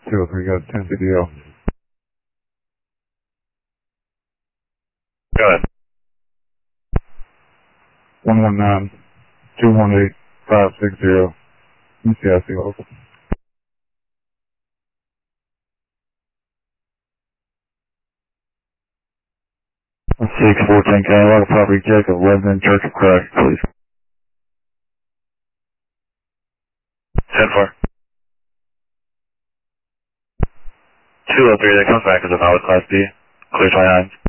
203, got 10 CDL. Go ahead. 119 218 560. UCIC local. 614 Cadillac property check of Lebanon Church of Christ, please. 10-4. 203, that comes back as a valid Class B. Clear 29.